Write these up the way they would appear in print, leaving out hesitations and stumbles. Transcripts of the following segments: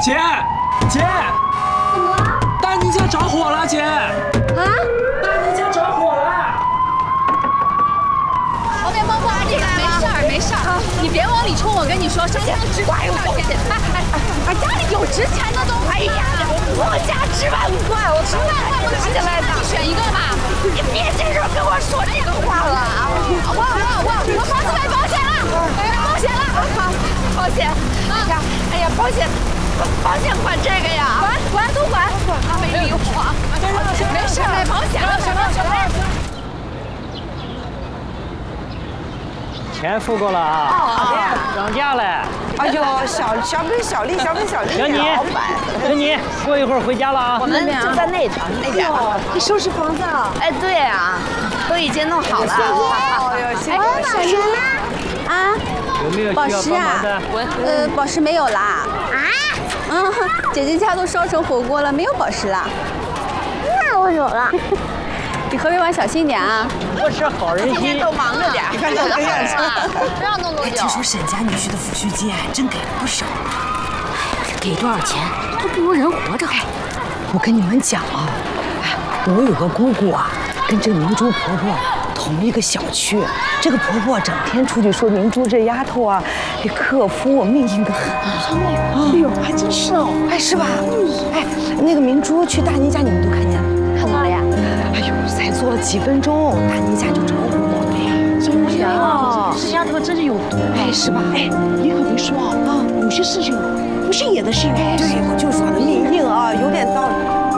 姐，姐， 怎么了？ 大妮家着火了，姐！ 啊！ 大妮家着火了！ 后面帮我进来了。没事儿，你别往里冲，我跟你说，这些都值多少钱？哎，家里有值钱的东西。哎呀，我家10万块，我10万块我拿起来的。你选一个吧，你别这时候跟我说这个话了啊！我房子买保险了，买保险了。好，保险。哎呀，保险管这个呀？管都管。没理我。没事，买保险了，买保险了。 钱付够了啊！涨价了！ 哎呦，小本小利，小小妮，小妮，过一会儿回家了啊！ 我们就在那边。 你收拾房子啊？ 哎，对啊，都已经弄好了。 哎呦，辛苦了。 宝石呢？啊？ 有没有需要帮忙的？ 宝石没有啦。啊？姐姐家都烧成火锅了，没有宝石啦。 那我走了。 你河边玩小心点啊！ 不识好人心。 都忙着点， 你看这个样子， 不让弄多久。 听说沈家女婿的抚恤金真给了不少，给多少钱都不如人活着好。我跟你们讲啊，我有个姑姑啊，跟这个明珠婆婆同一个小区。这个婆婆整天出去说明珠这丫头啊，这克夫命硬得很。哎呦，还真是哦，哎是吧？哎，那个明珠去大妮家，你们都看见了？ 看到了呀。 哎呦，才坐了几分钟，大妮家就着火了呀！真是啊，这丫头真是有毒，哎，是吧？哎， 你可别说啊，有些事情不是演的戏。 对，我就说的命硬啊，有点道理。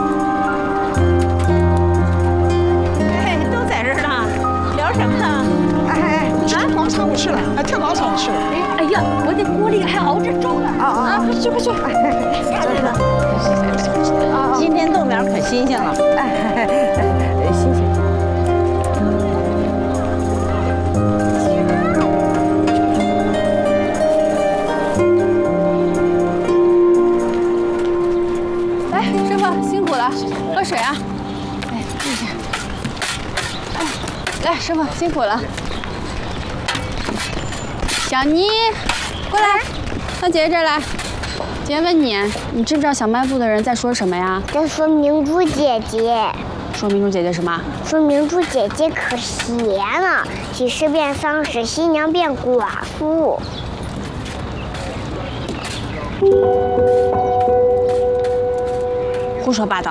哎，都在这儿呢，聊什么呢？哎，去跳广场舞去了，跳广场舞去了。 哎呀，我的锅里还熬着粥呢。 快去！ 今天豆苗可新鲜了。 新鲜。 来，师傅辛苦了，喝水啊。哎，坐下。哎，来，师傅辛苦了。小妮，过来，到姐姐这儿来。姐姐问你，你知不知道小卖部的人在说什么呀？ 在说明珠姐姐， 说明珠姐姐什么？ 说明珠姐姐可邪呢，喜事变丧事，新娘变寡妇。 胡说八道。